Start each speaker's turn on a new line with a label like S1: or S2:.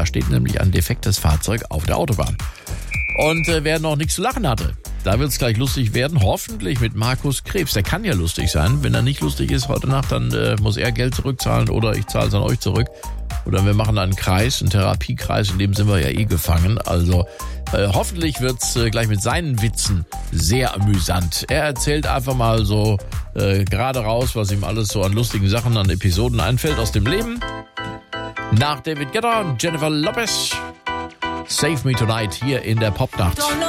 S1: Da steht nämlich ein defektes Fahrzeug auf der Autobahn. Und wer noch nichts zu lachen hatte, da wird es gleich lustig werden, hoffentlich mit Markus Krebs. Der kann ja lustig sein. Wenn er nicht lustig ist heute Nacht, dann muss er Geld zurückzahlen oder ich zahle es an euch zurück. Oder wir machen einen Kreis, einen Therapiekreis, in dem sind wir ja eh gefangen. Also hoffentlich wird's gleich mit seinen Witzen sehr amüsant. Er erzählt einfach mal so gerade raus, was ihm alles so an lustigen Sachen, an Episoden einfällt aus dem Leben. Nach David Guetta und Jennifer Lopez. Save Me Tonight hier in der Popnacht.